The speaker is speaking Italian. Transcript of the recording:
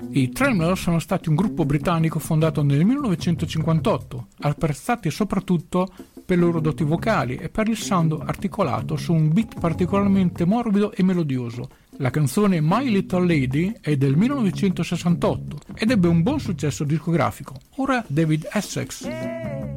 I Tremors sono stati un gruppo britannico fondato nel 1958, apprezzati soprattutto per le loro doti vocali e per il sound articolato su un beat particolarmente morbido e melodioso. La canzone My Little Lady è del 1968 ed ebbe un buon successo discografico. Ora David Essex.